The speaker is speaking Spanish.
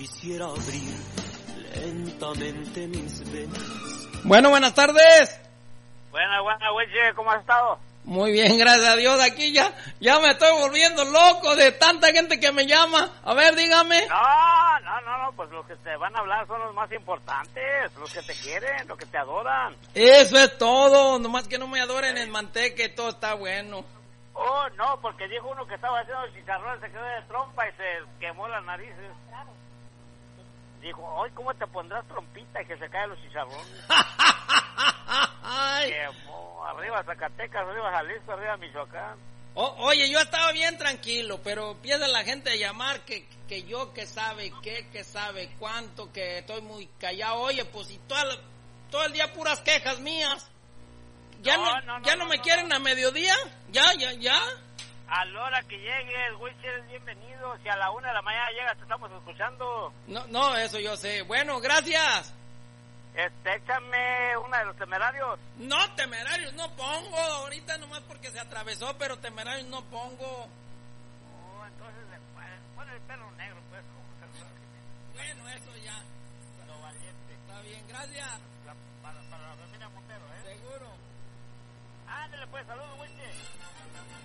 Quisiera abrir lentamente mis venas. Bueno, buenas tardes. Buenas, güey, ¿cómo has estado? Muy bien, gracias a Dios. Aquí ya me estoy volviendo loco de tanta gente que me llama. A ver, dígame. No, pues los que te van a hablar son los más importantes, los que te quieren, los que te adoran. Eso es todo, nomás que no me adoren en manteca y todo está bueno. Oh, no, porque dijo uno que estaba haciendo el chicharrón, se quedó de trompa y se quemó las narices. Dijo, hoy ¿cómo te pondrás trompita y que se caen los chicharrones? Quemó, arriba Zacatecas, arriba Jalisco, arriba Michoacán. Oye, yo estaba bien tranquilo, pero empieza la gente a llamar que yo que sabe qué, que sabe cuánto, que estoy muy callado. Oye, pues y todo el día puras quejas mías. ¿Ya no me quieren a mediodía? ¿Ya? A la hora que llegues, güey, si eres bienvenido. Si a la 1 de la mañana llegas, te estamos escuchando. No, eso yo sé. Bueno, gracias. Échame una de los Temerarios. No, Temerarios no pongo. Ahorita nomás porque se atravesó, pero Temerarios no pongo. Oh, entonces, pon el perro negro, pues. Bueno, eso ya. Lo valiente. Está bien, gracias. Para la familia Montero, ¿eh? Seguro. Ándale, pues, saludos, güey.